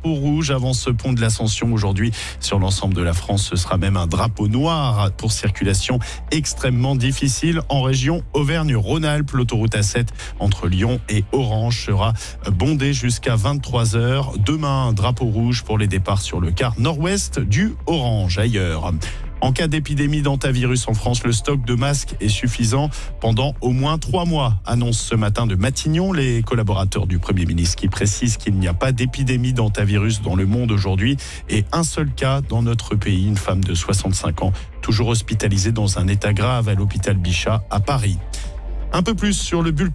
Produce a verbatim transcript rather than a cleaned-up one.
drapeau rouge avant ce pont de l'Ascension aujourd'hui sur l'ensemble de la France. Ce sera même un drapeau noir pour circulation extrêmement difficile en région Auvergne-Rhône-Alpes. L'autoroute A sept entre Lyon et Orange sera bondée jusqu'à vingt-trois heures. Demain, un drapeau rouge pour les départs sur le quart nord-ouest du Orange. Ailleurs, en cas d'épidémie d'hantavirus en France, le stock de masques est suffisant pendant au moins trois mois, annonce ce matin de Matignon les collaborateurs du Premier ministre qui précisent qu'il n'y a pas d'épidémie d'hantavirus dans le monde aujourd'hui et un seul cas dans notre pays, une femme de soixante-cinq ans, toujours hospitalisée dans un état grave à l'hôpital Bichat à Paris. Un peu plus sur le bulletin